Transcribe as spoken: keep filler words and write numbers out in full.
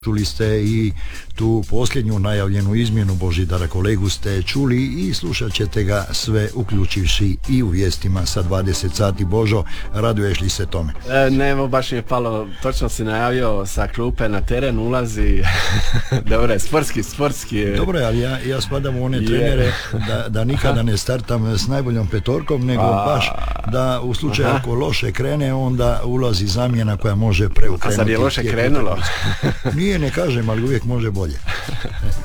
Čuli ste i tu posljednju najavljenu izmjenu Božidara Kolegu ste čuli i slušat ćete ga sve uključivši i u vijestima sa dvadeset sati. Božo, raduješ li se tome? E, ne, evo baš mi je palo, točno si najavio sa klupe na teren ulazi dobro je, sportski, sportski je. Dobro je, ali ja, ja spadam u one je. trenere da, da nikada ne startam s najboljom petorkom, nego A, baš da u slučaju aha. ako loše krene, onda ulazi zamjena koja može preokrenuti. A sad je loše krenulo? Nije, ne kažem, ali uvijek može bolje.